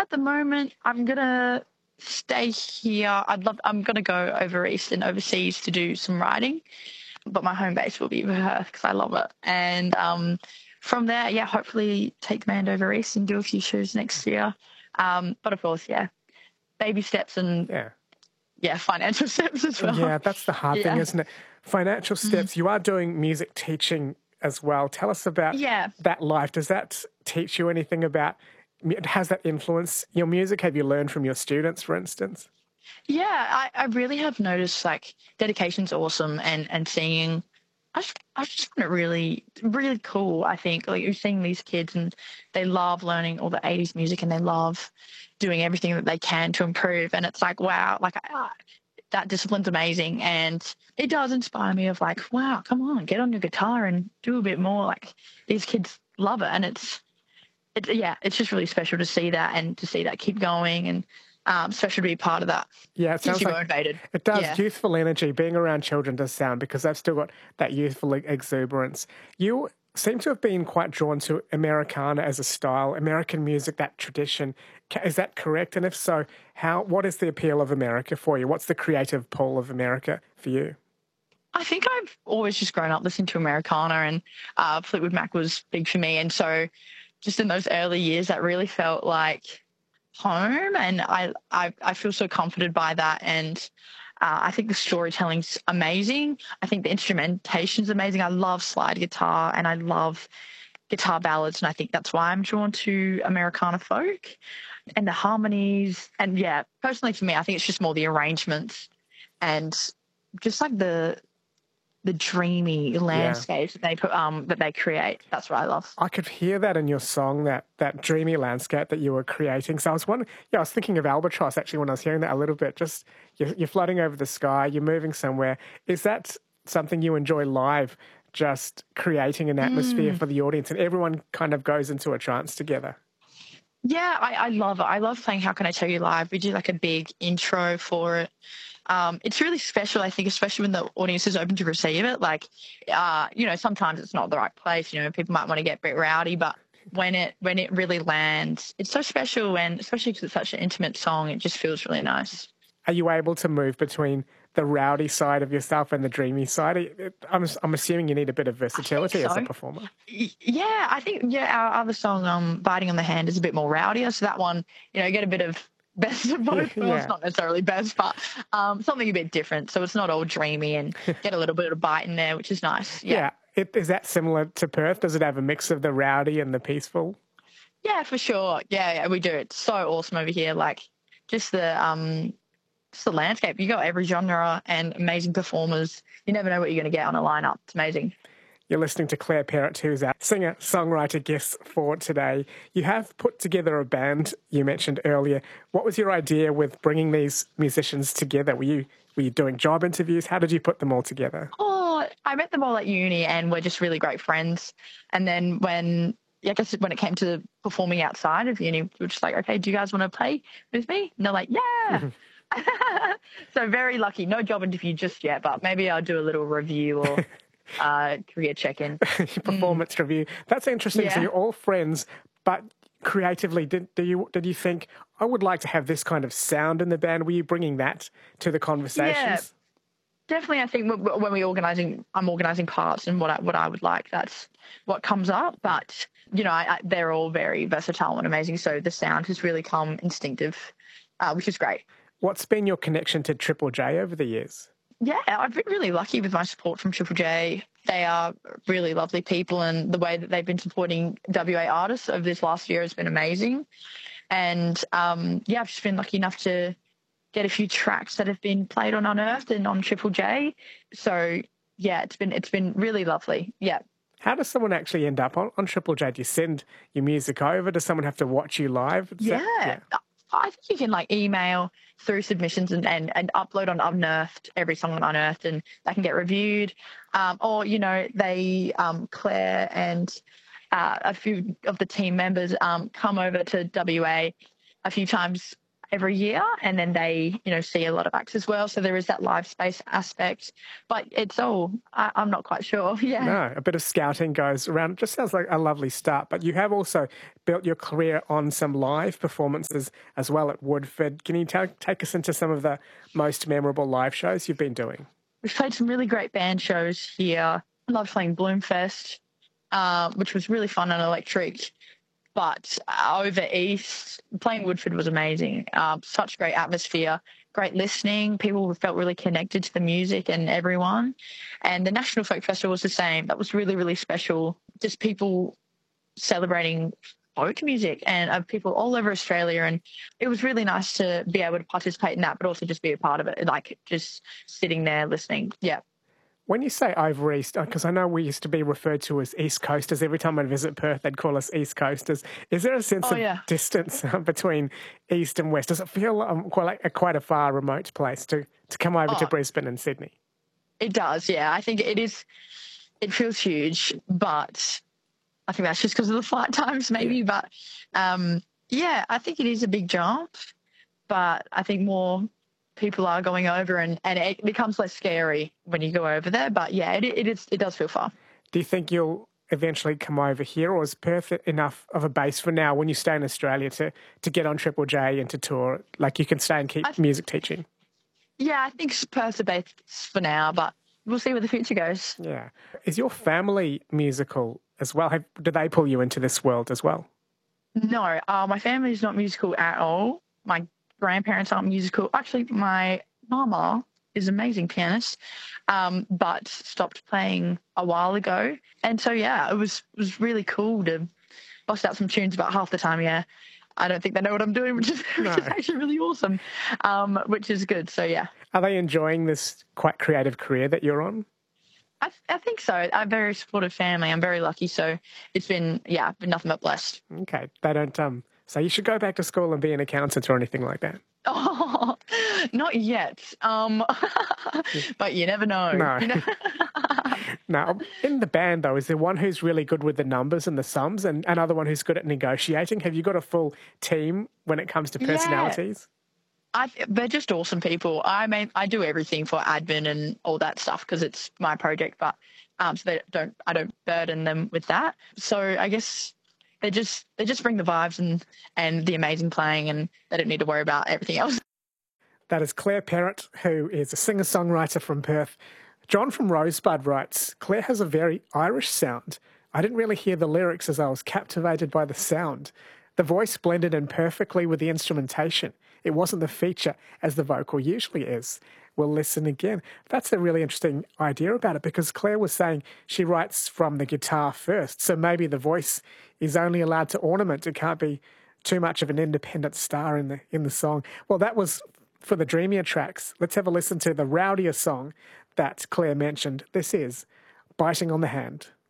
At the moment, I'm gonna stay here. I'm gonna go over east and overseas to do some writing, but my home base will be Perth because I love it. And from there, yeah, hopefully take the band over east and do a few shows next year. But of course, yeah, baby steps and financial steps as well. Yeah, that's the hard thing, isn't it? Financial steps. You are doing music teaching as well. Tell us about that life. Does that teach you anything about, has that influenced your music? Have you learned from your students, for instance? Yeah, I really have noticed like dedication's awesome and singing. I just find it really, really cool. I think like you're seeing these kids and they love learning all the 80s music and they love doing everything that they can to improve. And it's like, wow, like that discipline's amazing. And it does inspire me of like, wow, come on, get on your guitar and do a bit more. Like these kids love it. And it's just really special to see that and to see that keep going and special to be part of that. Yeah, it sounds like motivated. It does. Yeah. Youthful energy, being around children does sound, because they've still got that youthful exuberance. You seem to have been quite drawn to Americana as a style, American music, that tradition. Is that correct? And if so, what is the appeal of America for you? What's the creative pull of America for you? I think I've always just grown up listening to Americana, and Fleetwood Mac was big for me. And so just in those early years, that really felt like home, and I feel so comforted by that. And I think the storytelling's amazing. I think the instrumentation's amazing. I love slide guitar and I love guitar ballads, and I think that's why I'm drawn to Americana folk and the harmonies. And yeah, personally for me, I think it's just more the arrangements and just like the dreamy landscapes that they put that they create. That's what I love. I could hear that in your song, that dreamy landscape that you were creating. So I was wondering, I was thinking of Albatross actually when I was hearing that a little bit. Just you're floating over the sky, you're moving somewhere. Is that something you enjoy live? Just creating an atmosphere for the audience, and everyone kind of goes into a trance together. Yeah, I love it. I love playing How Can I Tell You Live. We do like a big intro for it. It's really special, I think, especially when the audience is open to receive it. Like, sometimes it's not the right place. People might want to get a bit rowdy, but when it really lands, it's so special. And especially because it's such an intimate song, it just feels really nice. Are you able to move between the rowdy side of yourself and the dreamy side? I'm assuming you need a bit of versatility as a performer. Yeah, I think, our other song, Biting on the Hand, is a bit more rowdier. So that one, get a bit of best of both worlds. It's not necessarily best, but something a bit different. So it's not all dreamy, and get a little bit of bite in there, which is nice. Yeah. Is that similar to Perth? Does it have a mix of the rowdy and the peaceful? Yeah, for sure. Yeah, we do. It's so awesome over here. Like just the landscape. You got every genre and amazing performers. You never know what you're going to get on a lineup. It's amazing. You're listening to Claire Perrott, who's our singer-songwriter guest for today. You have put together a band, you mentioned earlier. What was your idea with bringing these musicians together? Were you doing job interviews? How did you put them all together? Oh, I met them all at uni and we're just really great friends. And then when it came to performing outside of uni, we were just like, okay, do you guys want to play with me? And they're like, yeah. So very lucky. No job interview just yet, but maybe I'll do a little review or career check-in. Performance review. That's interesting. So you're all friends, but creatively, did you think, I would like to have this kind of sound in the band? Were you bringing that to the conversations? Yeah, definitely. I think when I'm organising parts and what I would like, that's what comes up. But, they're all very versatile and amazing. So the sound has really come instinctive, which is great. What's been your connection to Triple J over the years? Yeah, I've been really lucky with my support from Triple J. They are really lovely people, and the way that they've been supporting WA artists over this last year has been amazing. And I've just been lucky enough to get a few tracks that have been played on Unearthed and on Triple J. So yeah, it's been really lovely. Yeah. How does someone actually end up on Triple J? Do you send your music over? Does someone have to watch you live? Yeah. I think you can email through submissions and upload on Unearthed, every song on Unearthed, and they can get reviewed. Or, they, Claire and a few of the team members come over to WA a few times every year, and then they, see a lot of acts as well. So there is that live space aspect, but it's all, I'm not quite sure. Yeah. No, a bit of scouting goes around. It just sounds like a lovely start. But you have also built your career on some live performances as well at Woodford. Can you take us into some of the most memorable live shows you've been doing? We've played some really great band shows here. I love playing Bloomfest, which was really fun and electric. But over East, playing Woodford was amazing. Such great atmosphere, great listening. People felt really connected to the music and everyone. And the National Folk Festival was the same. That was really, really special. Just people celebrating folk music and people all over Australia. And it was really nice to be able to participate in that, but also just be a part of it, like just sitting there listening. Yeah. When you say over East, because I know we used to be referred to as East Coasters. Every time I'd visit Perth, they'd call us East Coasters. Is there a sense of distance between East and West? Does it feel quite a far remote place to come over to Brisbane and Sydney? It does, yeah. I think it is. It feels huge, but I think that's just because of the flight times maybe. Yeah. But, I think it is a big jump, but I think more people are going over and it becomes less scary when you go over there. But yeah, it does feel far. Do you think you'll eventually come over here, or is Perth enough of a base for now when you stay in Australia to get on Triple J and to tour? Like you can stay and keep music teaching? Yeah, I think Perth's a base for now, but we'll see where the future goes. Yeah. Is your family musical as well? Do they pull you into this world as well? No, my family is not musical at all. My grandparents aren't musical. Actually, my mama is an amazing pianist, but stopped playing a while ago. And so, yeah, it was really cool to bust out some tunes about half the time, yeah. I don't think they know what I'm doing, which is actually really awesome, which is good. So, yeah. Are they enjoying this quite creative career that you're on? I think so. I'm a very supportive family. I'm very lucky. So it's been nothing but blessed. Okay. They don't say you should go back to school and be an accountant or anything like that? Oh, not yet. But you never know. No. Now, in the band, though, is there one who's really good with the numbers and the sums and another one who's good at negotiating? Have you got a full team when it comes to personalities? They're just awesome people. I mean, I do everything for admin and all that stuff because it's my project, but so I don't burden them with that. So I guess they just bring the vibes and the amazing playing, and they don't need to worry about everything else. That is Claire Perrott, who is a singer-songwriter from Perth. John from Rosebud writes, Claire has a very Irish sound. I didn't really hear the lyrics as I was captivated by the sound. The voice blended in perfectly with the instrumentation. It wasn't the feature as the vocal usually is. We'll listen again. That's a really interesting idea about it because Claire was saying she writes from the guitar first, so maybe the voice is only allowed to ornament. It can't be too much of an independent star in the song. Well, that was for the dreamier tracks. Let's have a listen to the rowdier song that Claire mentioned. This is Biting on the Hand.